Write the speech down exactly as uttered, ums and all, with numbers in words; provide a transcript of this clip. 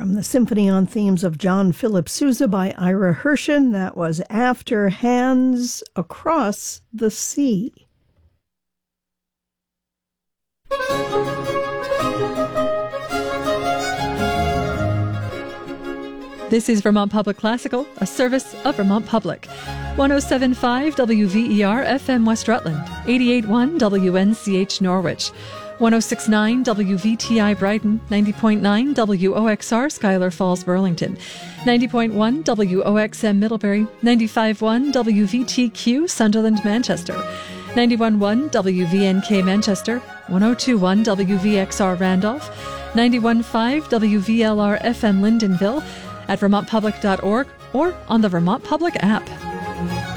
from the Symphony on Themes of John Philip Sousa by Ira Hershen. That was After Hands Across the Sea. This is Vermont Public Classical, a service of Vermont Public. one oh seven point five W V E R F M West Rutland, eighty-eight point one W N C H Norwich, one oh six point nine W V T I Brighton, ninety point nine W O X R Schuyler Falls Burlington, ninety point one W O X M Middlebury, ninety-five point one W V T Q Sunderland Manchester, ninety-one point one W V N K Manchester, one oh two point one W V X R Randolph, ninety-one point five W V L R F M Lyndonville, at vermont public dot org or on the Vermont Public app.